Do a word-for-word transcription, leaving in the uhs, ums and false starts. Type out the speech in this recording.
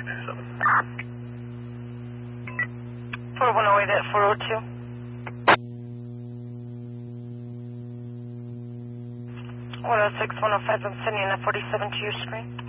four one oh eight at four oh two. one oh six, one oh five, I'm sending a forty-seven to your screen.